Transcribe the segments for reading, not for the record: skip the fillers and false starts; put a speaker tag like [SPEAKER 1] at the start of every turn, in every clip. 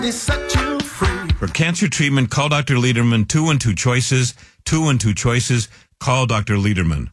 [SPEAKER 1] set you free.
[SPEAKER 2] For cancer treatment, call Dr. Lederman. 212 Choices. 212 Choices. Call Dr. Lederman.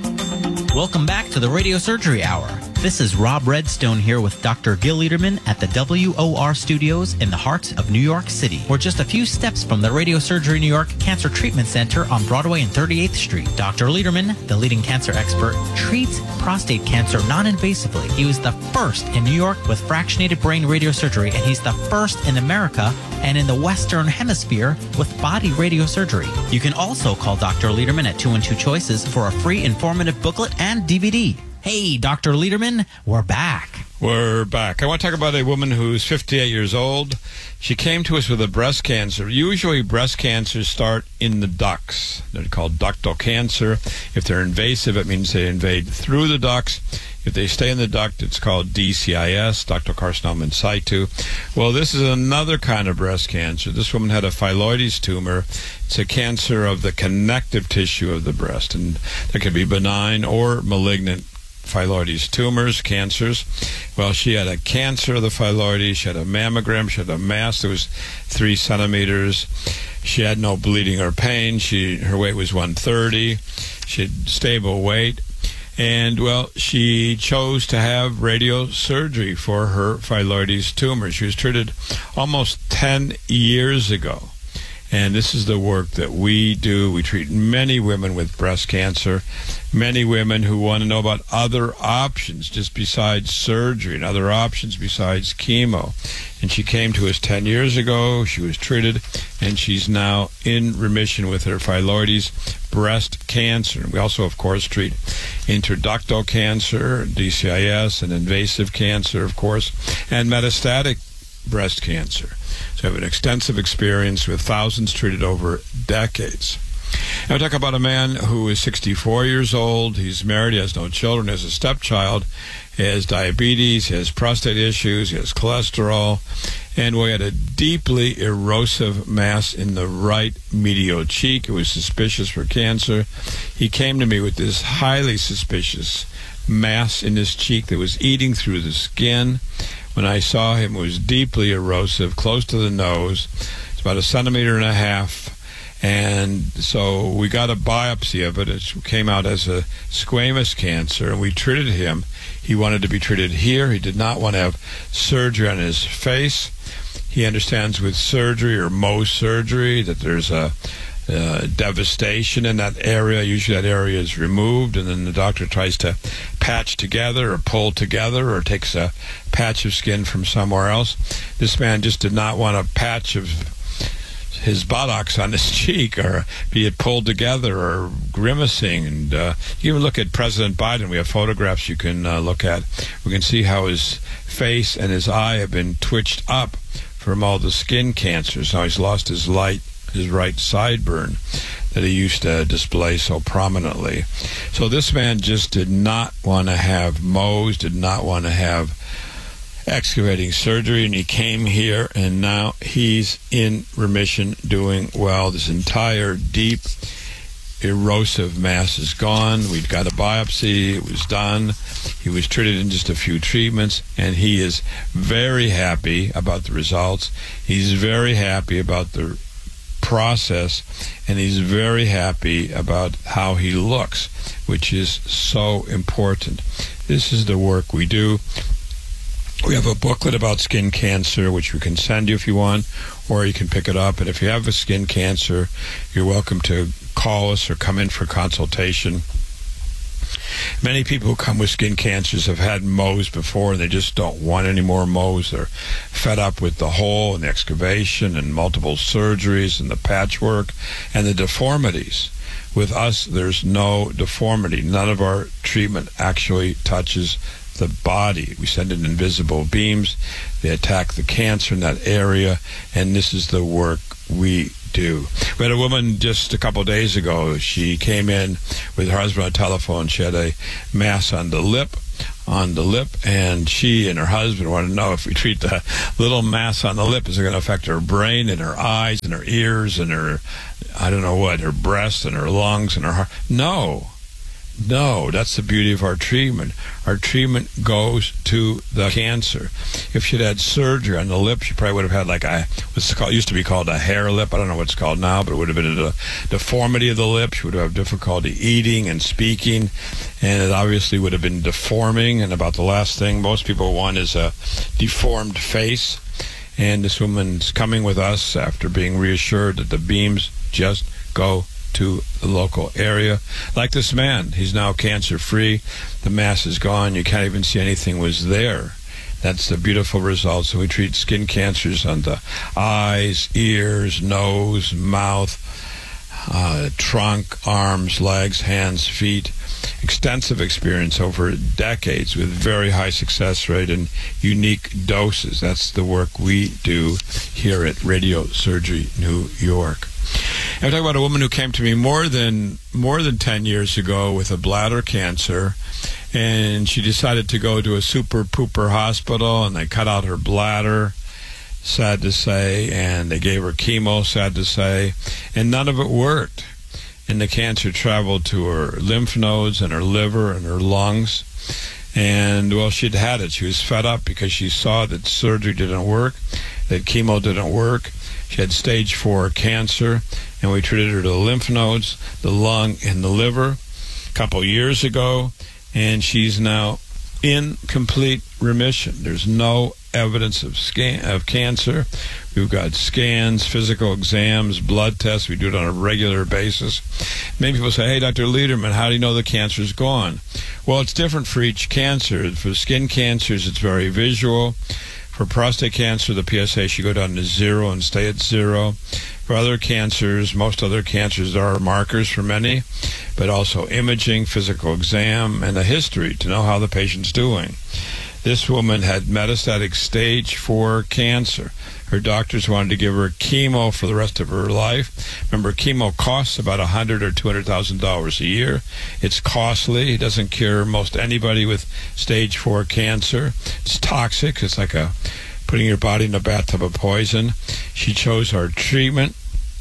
[SPEAKER 3] Welcome back to the Radio Surgery Hour. This is Rob Redstone here with Dr. Gil Lederman at the WOR Studios in the heart of New York City. We're just a few steps from the Radio Surgery New York Cancer Treatment Center on Broadway and 38th Street. Dr. Lederman, the leading cancer expert, treats prostate cancer non-invasively. He was the first in New York with fractionated brain radiosurgery, and he's the first in America and in the Western Hemisphere with body radiosurgery. You can also call Dr. Lederman at 212 Choices for a free informative booklet and DVD. Hey, Dr. Lederman, we're back.
[SPEAKER 4] We're back. I want to talk about a woman who's 58 years old. She came to us with a breast cancer. Usually breast cancers start in the ducts. They're called ductal cancer. If they're invasive, it means they invade through the ducts. If they stay in the duct, it's called DCIS, ductal carcinoma in situ. Well, this is another kind of breast cancer. This woman had a phylloides tumor. It's a cancer of the connective tissue of the breast, and that could be benign or malignant phylloides tumors, cancers. Well, she had a cancer of the phylloides. She had a mammogram. She had a mass that was 3 centimeters. She had no bleeding or pain. Her weight was 130. She had stable weight. And, well, she chose to have radiosurgery for her phylloides tumor. She was treated almost 10 years ago. And this is the work that we do. We treat many women with breast cancer, many women who want to know about other options just besides surgery and other options besides chemo. And she came to us 10 years ago. She was treated, and she's now in remission with her phylloides breast cancer. And we also, of course, treat interductal cancer, DCIS, and invasive cancer, of course, and metastatic breast cancer. So I have an extensive experience with thousands treated over decades. Now I talk about a man who is 64 years old. He's married, he has no children, he has a stepchild, he has diabetes, he has prostate issues, he has cholesterol, and we had a deeply erosive mass in the right medial cheek. It was suspicious for cancer. He came to me with this highly suspicious mass in his cheek that was eating through the skin. When I saw him, it was deeply erosive, close to the nose. It's about 1.5 centimeters. And so we got a biopsy of it. It came out as a squamous cancer, and we treated him. He wanted to be treated here. He did not want to have surgery on his face. He understands with surgery or Mohs surgery that there's a devastation in that area. Usually that area is removed, and then the doctor tries to patch together or pull together or takes a patch of skin from somewhere else. This man just did not want a patch of his buttocks on his cheek or be it pulled together or grimacing. And you even look at President Biden. We have photographs you can look at. We can see how his face and his eye have been twitched up from all the skin cancers. Now he's lost his right sideburn that he used to display so prominently. So this man just did not want to have Mohs, did not want to have excavating surgery, and he came here, and now he's in remission, doing well. This entire deep erosive mass is gone. We've got a biopsy. It was done. He was treated in just a few treatments, and he is very happy about the results. He's very happy about the process, and he's very happy about how he looks, which is so important. This is the work we do. We have a booklet about skin cancer, which we can send you if you want, or you can pick it up. And if you have a skin cancer, you're welcome to call us or come in for consultation. Many people who come with skin cancers have had Mohs before, and they just don't want any more Mohs. They're fed up with the hole and the excavation and multiple surgeries and the patchwork and the deformities. With us, there's no deformity. None of our treatment actually touches the body. We send in invisible beams. They attack the cancer in that area, and this is the work we do. We had a woman just a couple days ago. She came in with her husband on the telephone. She had a mass on the lip, and she and her husband wanted to know if we treat the little mass on the lip, is it going to affect her brain and her eyes and her ears and her, I don't know what, her breast and her lungs and her heart. No. No, that's the beauty of our treatment. Our treatment goes to the cancer. If she'd had surgery on the lip, she probably would have had like used to be called a hair lip. I don't know what it's called now, but it would have been a deformity of the lip. She would have difficulty eating and speaking, and it obviously would have been deforming. And about the last thing most people want is a deformed face. And this woman's coming with us after being reassured that the beams just go to the local area. Like this man, he's now cancer-free. The mass is gone. You can't even see anything was there. That's the beautiful results. So we treat skin cancers on the eyes, ears, nose, mouth, trunk, arms, legs, hands, feet. Extensive experience over decades with very high success rate and unique doses. That's the work we do here at Radio Surgery New York. I'm talking about a woman who came to me more than 10 years ago with a bladder cancer, and she decided to go to a super pooper hospital, and they cut out her bladder, sad to say, and they gave her chemo, sad to say, and none of it worked. And the cancer traveled to her lymph nodes and her liver and her lungs. And, well, she'd had it. She was fed up because she saw that surgery didn't work, that chemo didn't work. She had stage 4 cancer, and we treated her to the lymph nodes, the lung, and the liver a couple years ago, and she's now in complete remission. There's no evidence of cancer. We've got scans, physical exams, blood tests. We do it on a regular basis. Many people say, hey, Dr. Lederman, how do you know the cancer's gone? Well, it's different for each cancer. For skin cancers, it's very visual. For prostate cancer, the PSA should go down to 0 and stay at 0. For other cancers, most other cancers, there are markers for many, but also imaging, physical exam, and a history to know how the patient's doing. This woman had metastatic stage 4 cancer. Her doctors wanted to give her chemo for the rest of her life. Remember, chemo costs about $100,000 or $200,000 a year. It's costly. It doesn't cure most anybody with stage 4 cancer. It's toxic. It's like putting your body in a bathtub of poison. She chose our treatment.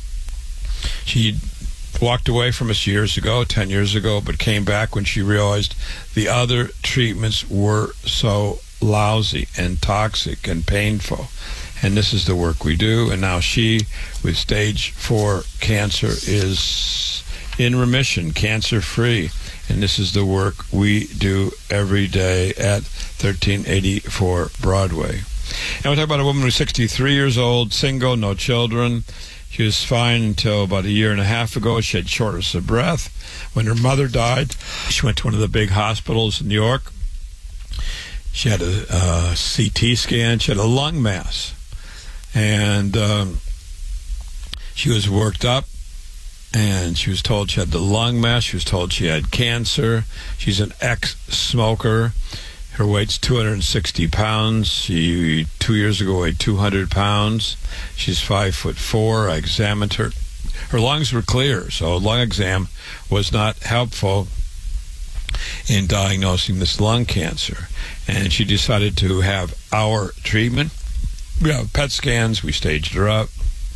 [SPEAKER 4] She walked away from us years ago, 10 years ago, but came back when she realized the other treatments were so lousy and toxic and painful. And this is the work we do. And now she, with stage 4 cancer, is in remission, cancer-free. And this is the work we do every day at 1384 Broadway. And we'll talk about a woman who's 63 years old, single, no children. She was fine until about a year and a half ago. She had shortness of breath. When her mother died, she went to one of the big hospitals in New York. She had a CT scan. She had a lung mass. And she was worked up, and she was told she had the lung mass. She was told she had cancer. She's an ex-smoker. Her weight's 260 pounds. She 2 years ago weighed 200 pounds. She's 5'4". I examined her. Her lungs were clear, so a lung exam was not helpful in diagnosing this lung cancer. And she decided to have our treatment. We have PET scans. We staged her up.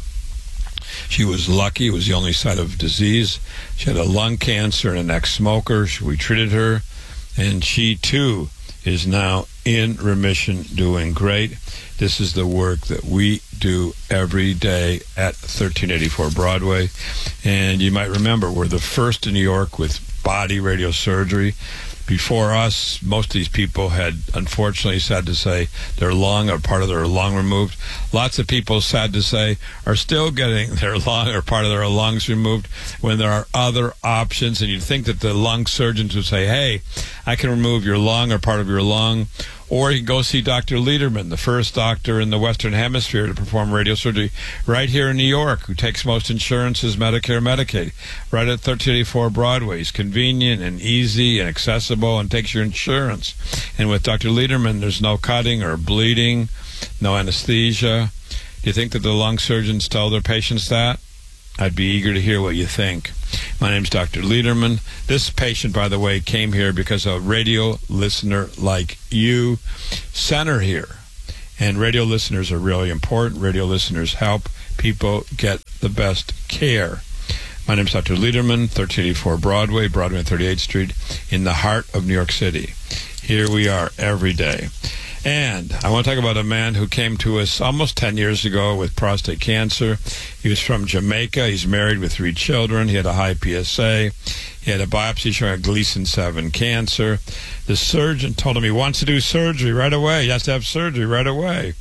[SPEAKER 4] She was lucky. It was the only site of disease. She had a lung cancer and an ex-smoker. We treated her, and she, too, is now in remission, doing great. This is the work that we do every day at 1384 Broadway. And you might remember, we're the first in New York with body radiosurgery. Before us, most of these people had, unfortunately, sad to say, their lung or part of their lung removed. Lots of people, sad to say, are still getting their lung or part of their lungs removed when there are other options. And you'd think that the lung surgeons would say, hey, I can remove your lung or part of your lung. Or you can go see Dr. Lederman, the first doctor in the Western Hemisphere to perform radiosurgery right here in New York, who takes most insurances, Medicare, Medicaid, right at 1384 Broadway. He's convenient and easy and accessible and takes your insurance. And with Dr. Lederman, there's no cutting or bleeding, no anesthesia. Do you think that the lung surgeons tell their patients that? I'd be eager to hear what you think. My name's Dr. Lederman. This patient, by the way, came here because a radio listener like you sent her here. And radio listeners are really important. Radio listeners help people get the best care. My name is Dr. Lederman, 1384 Broadway, Broadway and 38th Street, in the heart of New York City. Here we are every day. And I want to talk about a man who came to us almost 10 years ago with prostate cancer. He was from Jamaica. He's married with 3 children. He had a high PSA. He had a biopsy showing a Gleason 7 cancer. The surgeon told him he wants to do surgery right away. He has to have surgery right away.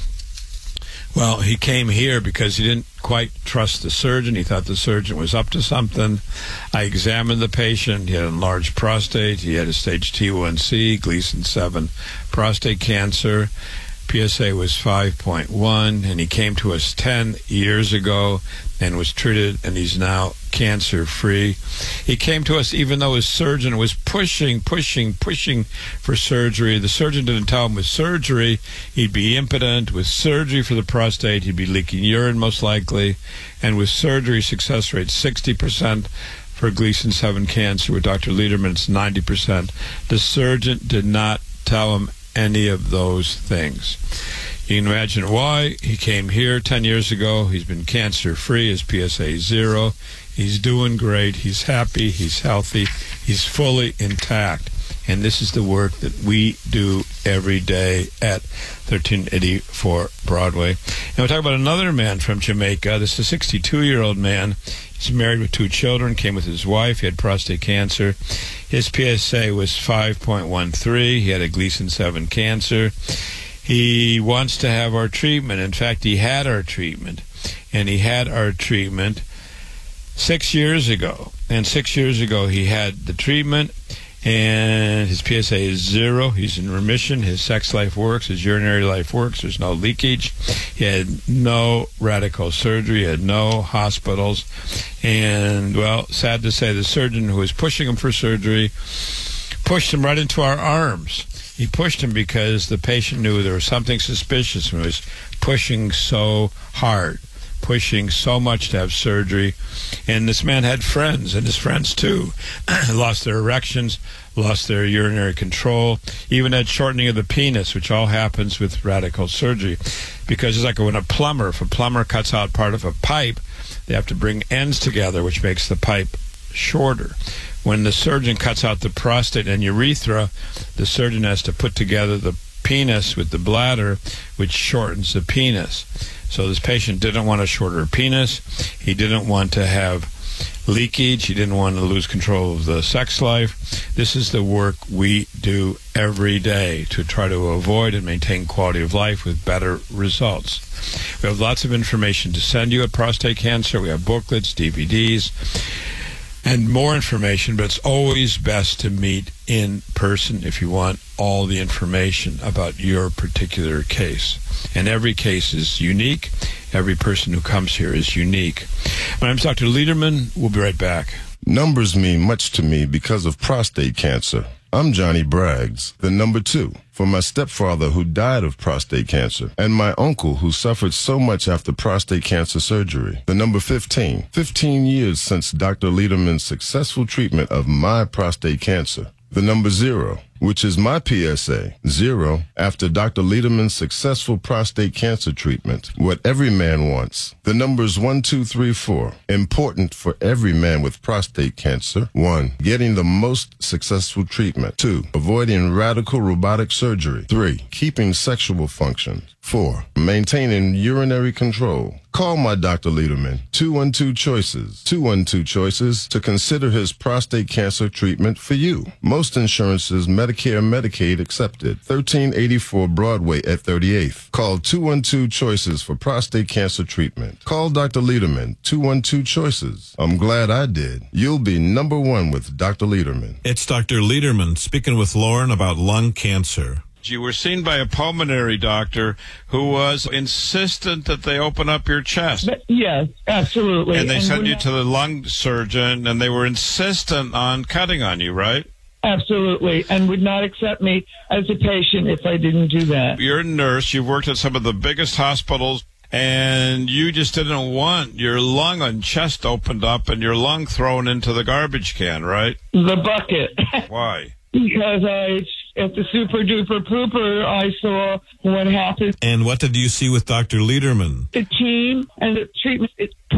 [SPEAKER 4] Well, he came here because he didn't quite trust the surgeon. He thought the surgeon was up to something. I examined the patient. He had an enlarged prostate. He had a stage T1C, Gleason 7 prostate cancer. PSA was 5.1, and he came to us 10 years ago and was treated, and he's now cancer-free. He came to us even though his surgeon was pushing for surgery. The surgeon didn't tell him with surgery he'd be impotent. With surgery for the prostate, he'd be leaking urine most likely. And with surgery, success rate 60%. For Gleason 7 cancer with Dr. Lederman, it's 90%. The surgeon did not tell him any of those things. You can imagine why. He came here 10 years ago. He's been cancer-free. His PSA is 0. He's doing great. He's happy. He's healthy. He's fully intact. And this is the work that we do every day at 1384 Broadway. Now we'll talk about another man from Jamaica. This is a 62-year-old man. He's married with 2 children, came with his wife. He had prostate cancer. His PSA was 5.13. He had a Gleason 7 cancer. He wants to have our treatment. In fact, he had our treatment. And he had our treatment 6 years ago. And 6 years ago, he had the treatment. And his PSA is 0. He's in remission. His sex life works. His urinary life works. There's no leakage. He had no radical surgery. He had no hospitals. And, well, sad to say, the surgeon who was pushing him for surgery pushed him right into our arms. He pushed him because the patient knew there was something suspicious when he was pushing so hard, pushing so much to have surgery. And this man had friends, and his friends too lost their erections, lost their urinary control, even had shortening of the penis, which all happens with radical surgery. Because it's like when if a plumber cuts out part of a pipe, they have to bring ends together, which makes the pipe shorter. When the surgeon cuts out the prostate and urethra, the surgeon has to put together the penis with the bladder, which shortens the penis. So this patient didn't want a shorter penis. He didn't want to have leakage. He didn't want to lose control of the sex life. This is the work we do every day to try to avoid and maintain quality of life with better results. We have lots of information to send you at prostate cancer. We have booklets, DVDs, and more information, but it's always best to meet in person if you want all the information about your particular case. And every case is unique. Every person who comes here is unique. My name is Dr. Lederman. We'll be right back.
[SPEAKER 1] Numbers mean much to me because of prostate cancer. I'm Johnny Braggs, the number 2, for my stepfather who died of prostate cancer, and my uncle who suffered so much after prostate cancer surgery. The number 15, 15 years since Dr. Lederman's successful treatment of my prostate cancer. The number 0, which is my PSA, 0, after Dr. Lederman's successful prostate cancer treatment. What every man wants. The numbers 1, 2, 3, 4. Important for every man with prostate cancer. 1, getting the most successful treatment. 2, avoiding radical robotic surgery. 3, keeping sexual function. 4, maintaining urinary control. Call my Dr. Lederman, 212-CHOICES, 212-CHOICES, to consider his prostate cancer treatment for you. Most insurances, Medicare, Medicaid accepted. 1384 Broadway at 38th. Call 212-CHOICES for prostate cancer treatment. Call Dr. Lederman, 212-CHOICES. I'm glad I did. You'll be number 1 with Dr. Lederman.
[SPEAKER 2] It's Dr. Lederman speaking with Lauren about lung cancer.
[SPEAKER 4] You were seen by a pulmonary doctor who was insistent that they open up your chest.
[SPEAKER 5] Yes, absolutely.
[SPEAKER 4] And they sent you to the lung surgeon, and they were insistent on cutting on you, right?
[SPEAKER 5] Absolutely, and would not accept me as a patient if I didn't do that.
[SPEAKER 4] You're a nurse. You've worked at some of the biggest hospitals, and you just didn't want your lung and chest opened up and your lung thrown into the garbage can, right?
[SPEAKER 5] The bucket.
[SPEAKER 4] Why?
[SPEAKER 5] Because at the Super Duper Pooper, I saw what happened.
[SPEAKER 2] And what did you see with Dr. Lederman?
[SPEAKER 5] The team and the treatment.